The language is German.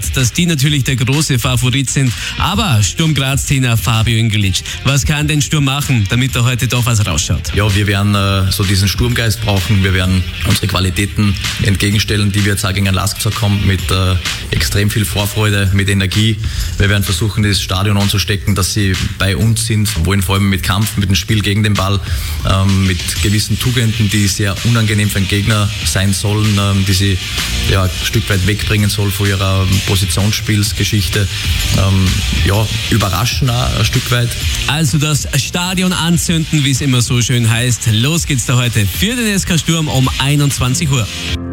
gehört, dass die natürlich der große Favorit sind. Aber Sturm Graz-Trainer Fabio Ingelic, was kann denn Sturm machen, damit er heute doch was rausschaut? Ja, wir werden so diesen Sturmgeist brauchen. Wir werden unsere Qualitäten entgegenstellen, die wir jetzt auch gegen Lask gezeigt haben, mit extrem viel Vorfreude, mit Energie. Wir werden versuchen, das Stadion anzustecken, dass sie bei uns sind, wollen vor allem mit Kampf, mit dem Spiel gegen den Ball, mit gewissen Tugenden, die sehr unangenehm für den Gegner sein sollen, die sie ein Stück weit wegbringen soll von ihrer Positionsspielsgeschichte. Überraschen auch ein Stück weit. Also das Stadion anzünden, wie es immer so schön heißt. Los geht's da heute für den SK Sturm um 21 Uhr.